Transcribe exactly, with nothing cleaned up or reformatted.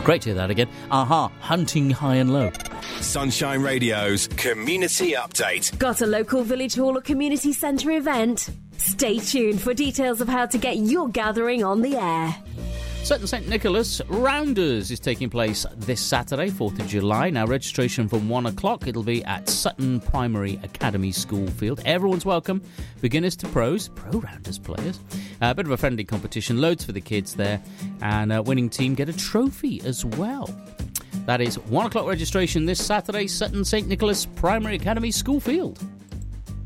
Great to hear that again. Aha, hunting high and low. Sunshine Radio's Community Update. Got a local village hall or community centre event? Stay tuned for details of how to get your gathering on the air. Sutton St Nicholas Rounders is taking place this Saturday, fourth of July. Now, registration from one o'clock. It'll be at Sutton Primary Academy School Field. Everyone's welcome. Beginners to pros, pro Rounders players. A uh, bit of a friendly competition. Loads for the kids there. And a winning team get a trophy as well. That is one o'clock registration this Saturday, Sutton St Nicholas Primary Academy School Field.